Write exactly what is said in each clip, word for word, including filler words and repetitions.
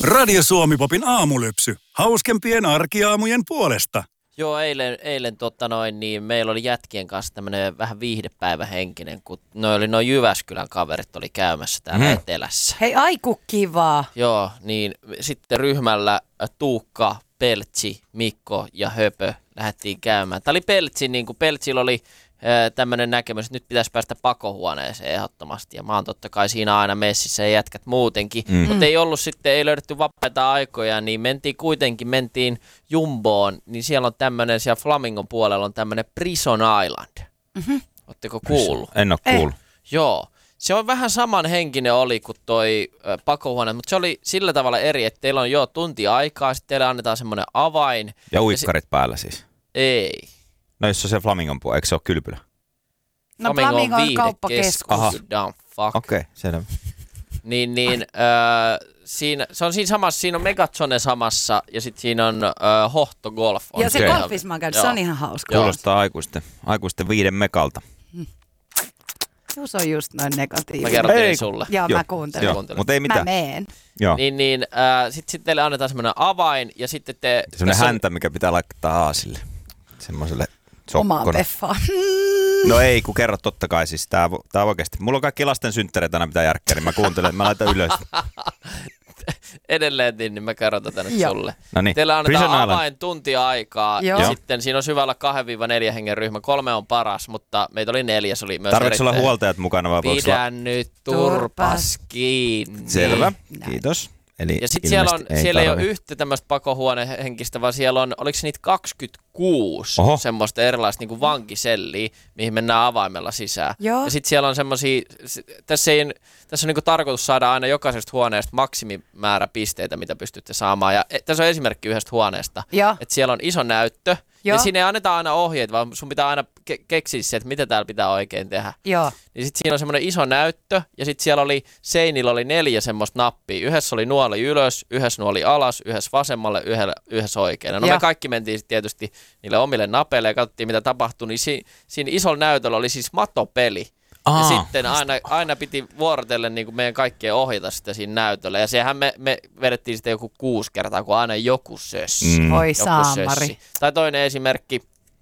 Radio Suomi-popin aamulypsy. Hauskempien arkiaamujen puolesta. Joo, eilen, eilen totta noin, niin meillä oli jätkien kanssa tämmöinen vähän viihdepäivähenkinen, kun noi oli noin Jyväskylän kaverit oli käymässä täällä mm. etelässä. Hei, aiku kivaa. Joo, niin sitten ryhmällä Tuukka, Peltsi, Mikko ja Höpö lähdettiin käymään. Tämä oli Peltsi, niin kuin Peltsillä oli tämmöinen näkemys, että nyt pitäisi päästä pakohuoneeseen ehdottomasti. Ja mä oon totta kai siinä aina messissä ja jätkät muutenkin. Mm. Mutta ei ollut sitten, ei löydetty vapaita aikoja, niin mentiin kuitenkin, mentiin Jumboon. Niin siellä on tämmöinen, siellä Flamingon puolella on tämmöinen Prison Island. Mm-hmm. Ootteko kuullut? En ole kuullut. Joo. Se on vähän samanhenkinen oli kuin toi ö, pakohuone, mutta se oli sillä tavalla eri, että teillä on jo tunti aikaa, sitten teille annetaan semmoinen avain. Ja uikkarit ja si- päällä siis? Ei. No jos on se Flamingon puolella, eikö se ole kylpylä? No Flamingon on kauppakeskus. Okei, okay, selvä. Niin, niin äh, siinä, se on siinä samassa, siinä on Megazone samassa ja sitten siinä on äh, Hohto Golf. On ja se okay. golfissa mä oon käynyt, se on ihan hauska. Kuulostaa aikuisten, aikuisten viiden mekalta. Hmm. Jus on just noin negatiivinen. Mä kerrotin Ei, sulle. Joo, Joo, mä kuuntelen. Joo, mutta ei mitään. Mä meen. Joo. Niin, niin äh, sitten sit teille annetaan semmoinen avain ja sitten te... Semmoinen häntä, mikä pitää laittaa aasille. Semmoiselle omaa sokkona. peffaa. No ei, kun kerro totta kai siis. Tää, tää oikeesti. Mulla on kaikki lasten synttäreitä aina pitää järkkää, niin mä kuuntelen, mä laitan ylös. Edelleen, niin mä kerron tätä nyt sulle. Noniin. Teillä annetaan avain tunti aikaa Joo. ja sitten siinä on syvällä kahdesta neljään hengen ryhmä. Kolme on paras, mutta meitä oli neljä, se oli myös Tarvitsetko erittäin... olla huoltajat mukana vai voiko Pidä olla... nyt turpas kiinni. Selvä, kiitos. Eli ja sitten siellä, on, ei, siellä ei ole yhtä tämmöistä pakohuonehenkistä, vaan siellä on, oliko se niitä kaksikymmentäkuusi Oho. semmoista erilaista niin kuin vankiselliä, mihin mennään avaimella sisään. Joo. Ja sitten siellä on semmoisia, tässä, ei, tässä on niin kuin tarkoitus saada aina jokaisesta huoneesta maksimimäärä pisteitä, mitä pystytte saamaan. Ja tässä on esimerkki yhdestä huoneesta, että siellä on iso näyttö. Joo. Ja siinä ei anneta aina ohjeet, vaan sun pitää aina ke- keksiä se, että mitä täällä pitää oikein tehdä. Joo. Niin sitten siinä on semmoinen iso näyttö, ja sitten siellä oli, seinillä oli neljä semmoista nappia. Yhdessä oli nuoli ylös, yhdessä nuoli alas, yhdessä vasemmalle, yhdessä, yhdessä oikein. No Joo. me kaikki mentiin sitten tietysti niille omille napeille ja katsottiin, mitä tapahtui. Niin si- siinä isolla näytöllä oli siis matopeli. Aa, ja sitten aina, aina piti vuorotellen niin kuin meidän kaikkea ohjata sitä siinä näytöllä. Ja sehän me, me vedettiin sitten joku kuusi kertaa, kun aina joku sössi. Mm. Oi saamari. Tai toinen esimerkki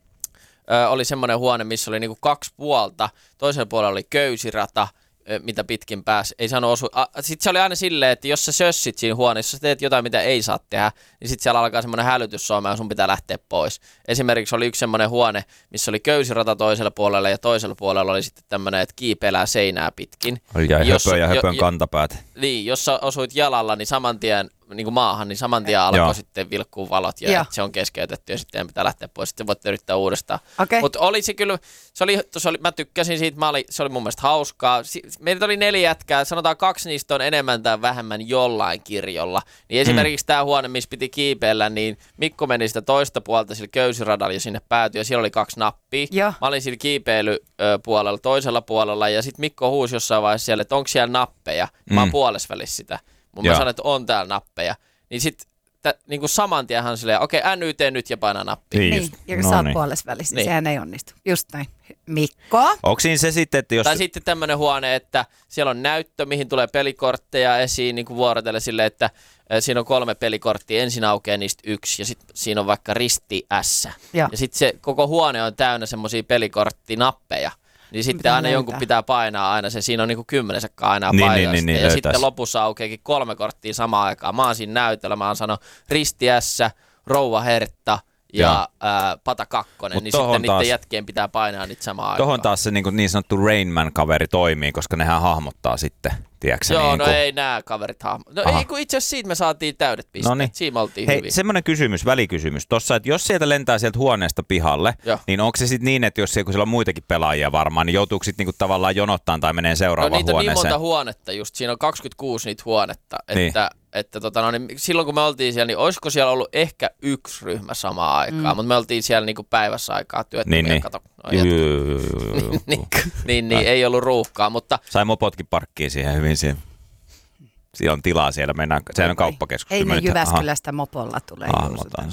ö, oli semmoinen huone, missä oli niin kuin kaksi puolta. Toisella puolella oli köysirata, ö, mitä pitkin pääsi. Ei saanut osua. Sitten se oli aina silleen, että jos sä sössit siinä huoneessa, jos sä teet jotain, mitä ei saa tehdä, niin sitten siellä alkaa semmoinen hälytyssoima ja sun pitää lähteä pois. Esimerkiksi oli yksi semmoinen huone, missä oli köysirata toisella puolella ja toisella puolella oli sitten tämmöinen, että kiipeilää seinää pitkin. Ja jos, höpö ja höpön jo, kantapäät. Niin, jos sä osuit jalalla, niin saman tien niin kuin maahan, niin saman tien alkoi Joo. sitten vilkkuu valot ja se on keskeytetty ja sitten pitää lähteä pois. Sitten voitte yrittää uudestaan. Okay. Mutta oli se kyllä, se oli, se oli, mä tykkäsin siitä, mä oli, se oli mun mielestä hauskaa. Meitä oli neljä jätkää, sanotaan kaksi niistä on enemmän tai vähemmän jollain kirjolla. Niin esimerkiksi mm. tämä huone, missä piti kiipeillä, niin Mikko meni sitä toista puolta sillä köysiradalla ja sinne päätyi ja siellä oli kaksi nappia. Ja. Mä olin sillä kiipeilypuolella toisella puolella ja sitten Mikko huusi jossain vaiheessa siellä, että onko siellä nappeja. Mm. Mä oon puolesvälissä sitä. Mun mä sanoin, että on täällä nappeja. Niin sit tä, niinku saman tien hän silleen, okei, okay, N Y T nyt ja paina nappia. Niin, niin. Ja kun no sä oot niin. puolessa välissä, niin sehän ei onnistu. Just näin. Mikko? Onko siinä se sitten, että jos... Tai sitten tämmönen huone, että siellä on näyttö, mihin tulee pelikortteja esiin niin kuin vuorotellen silleen, että siinä on kolme pelikorttia, ensin aukeaa niistä yksi ja sitten siinä on vaikka risti S. Ja, ja sitten se koko huone on täynnä semmosia pelikorttinappeja. Niin sitten pitää aina löytää. Jonkun pitää painaa aina se, siinä on niinku kymmenensäkään aina niin, painaa niin, niin, ja niin, sitten lopussa aukeakin kolme korttia samaan aikaan. Mä oon siinä näytöllä, mä oon sanonut risti S, rouva Hertta ja ää, pata kakkonen, Mut niin sitten taas, niiden jätkien pitää painaa niitä samaan aikaan. Tohon taas se niin, niin sanottu Rain Man-kaveri toimii, koska nehän hahmottaa sitten, tiedätkö Joo, niin no kuin... ei nää kaverit hahmottaa. No Aha. ei, kun itse asiassa siitä me saatiin täydet pisteet, Noniin. Siinä me oltiin Hei, hyvin. semmoinen kysymys, välikysymys. Tossa, että jos sieltä lentää sieltä huoneesta pihalle, Joo. niin onko se sitten niin, että jos siellä on muitakin pelaajia varmaan, niin joutuuko sitten niinku tavallaan jonottaan tai menee seuraavaan no, niitä huoneeseen? on niin monta huonetta just, siinä on kaksikymmentäkuusi niitä huonetta, niin. että... Että tota, no, niin silloin kun me oltiin siellä, niin olisiko siellä ollut ehkä yksi ryhmä samaan aikaan, mm. mutta me oltiin siellä niin kuin päivässä aikaa työttömiä, niin, kato. No, juu, juu, juu, juu, juu. niin, niin, niin ei ollut ruuhkaa, mutta... Sai mopotkin parkkiin siihen hyvin siihen. Siellä on tilaa siellä, mennään, sehän on kauppakeskus. Ei ne Jyväskylästä mopolla tulee. Hahmotaan se.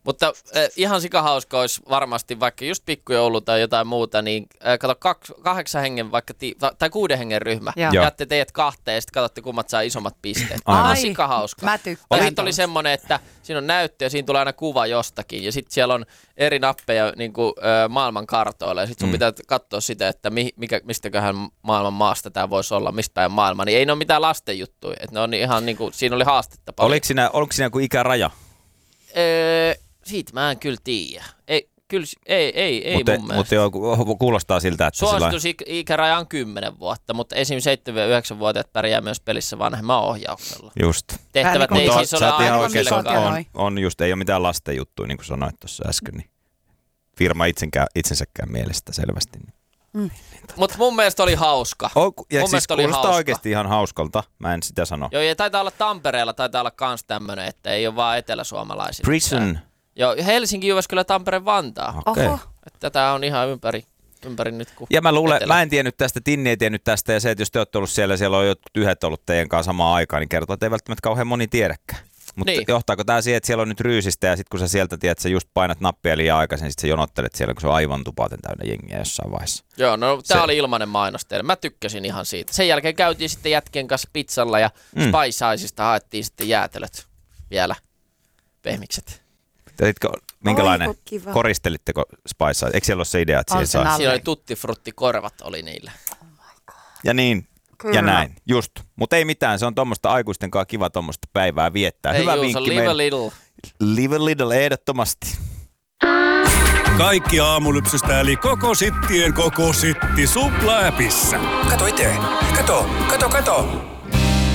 Mutta äh, ihan sikahauska olisi varmasti vaikka just pikkujoulu tai jotain muuta, niin äh, kato kaks, kahdeksan hengen vaikka, ti, tai kuuden hengen ryhmä. Jaatte teidät kahteen ja sitten katsotte kummat saa isommat pisteet. Aivan sikahauska. Mä tykkään. Sitten oli semmoinen, että siinä on näyttö ja siinä tulee aina kuva jostakin. Ja sitten siellä on eri nappeja niin kuin, äh, maailman kartoilla. Ja sitten sun mm. pitää katsoa sitä, että mi, mikä, mistäköhän maailman maasta tämä voisi olla, mistä päin maailma. Niin ei ne ole mitään lasten juttuja. Et ne on ihan, niin kuin, siinä oli haastetta paljon. Oliko siinä, oliko siinä joku ikäraja? Öö, siitä mä en kyllä tiedä. Ei, kyllä, ei, ei, ei Mut mun e, mielestä. Mutta kuulostaa siltä, että... Suositusikäraja on kymmenen vuotta, mutta esimerkiksi seitsemän yhdeksän vuotiaat pärjää myös pelissä vanhemman ohjauksella. Just. Tehtävät ei siis ole aina on, on, on just, ei ole mitään lasten juttuja, niin kuin sanoit tuossa äsken. Niin firma itsenkään, itsensäkään mielestä selvästi. Mm. Mutta mun mielestä oli hauska. O, ja mun siis kuulostaa hauska. Oikeasti ihan hauskalta, mä en sitä sano. Joo, ja taitaa olla Tampereella, taitaa olla kans tämmönen, että ei ole vaan eteläsuomalaisilla. Prison. Joo, Helsinki, Jyväskylä, Tampere, Vantaa. Okei. Okay. Tätä on ihan ympäri, ympäri nyt kuin ja mä luulen, etelä. Mä en tiennyt tästä, Tinni ei tiennyt tästä, ja se, että jos te olette ollut siellä, siellä on jotkut yhdet ollut teidän kanssa samaan aikaan, niin kertoo, että ei välttämättä kauhean moni tiedäkään. Mutta niin. Johtaako tämä siihen, että siellä on nyt ryysistä ja sitten kun sä sieltä tiedät, että sä just painat nappia liian aikaisin, niin sitten sä jonottelet siellä, kun se on aivan tupaten täynnä jengiä jossain vaiheessa. Joo, no tää se... oli ilmainen mainos teille. Mä tykkäsin ihan siitä. Sen jälkeen käytiin sitten jätkien kanssa pizzalla ja mm. Spice Iceista haettiin sitten jäätelöt vielä, pehmikset. Tiedätkö, minkälainen, Oi, koristelitteko Spice Ice? Eikö siellä ole se idea, että siihen saa? Siinä oli tutti frutti korvat oli niillä. Oh ja niin. Kyllä. Ja näin, just. Mutta ei mitään, se on tuommoista aikuisten kanssa kiva tuommoista päivää viettää. Ei hyvä juu, vinkki live a little. Live a little, ehdottomasti. Kaikki aamulypsystä eli koko sittien koko sitti Supla-äpissä. Kato itse, kato, kato, kato.